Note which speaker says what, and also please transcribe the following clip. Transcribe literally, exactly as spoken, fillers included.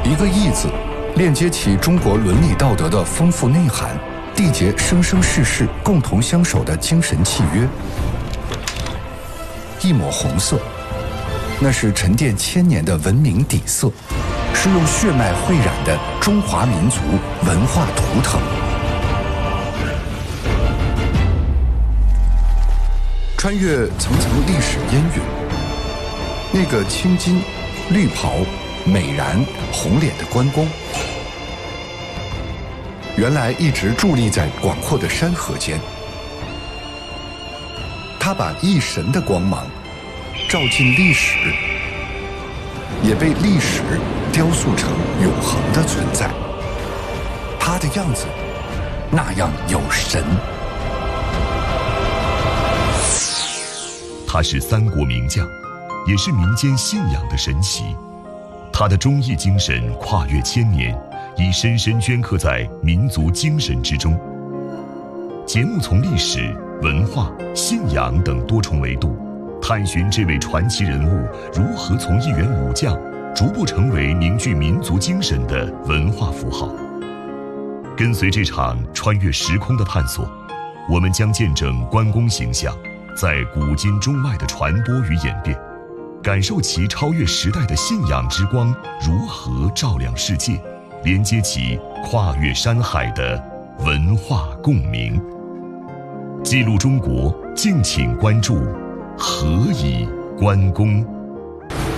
Speaker 1: 一个义字，链接起中国伦理道德的丰富内涵，缔结生生世世共同相守的精神契约。一抹红色，那是沉淀千年的文明底色，是用血脉绘染的中华民族文化图腾。穿越层层历史烟云，那个青巾、绿袍、美髯、红脸的关公，原来一直伫立在广阔的山河间。他把一神的光芒照进历史，也被历史雕塑成永恒的存在。他的样子那样有神。
Speaker 2: 他是三国名将，也是民间信仰的神奇。他的忠义精神跨越千年，已深深镌刻在民族精神之中。节目从历史、文化、信仰等多重维度，探寻这位传奇人物如何从一员武将逐步成为凝聚民族精神的文化符号。跟随这场穿越时空的探索，我们将见证关公形象在古今中外的传播与演变，感受其超越时代的信仰之光如何照亮世界，连接起跨越山海的文化共鸣。记录中国，敬请关注何以关公。